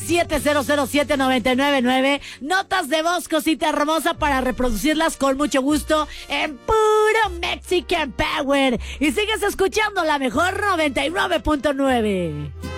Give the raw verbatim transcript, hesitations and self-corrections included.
siete cero cero siete nueve nueve nueve. Notas de voz, cosita hermosa, para reproducirlas con mucho gusto en puro Mexican Power. Y sigues escuchando la mejor noventa y nueve punto nueve.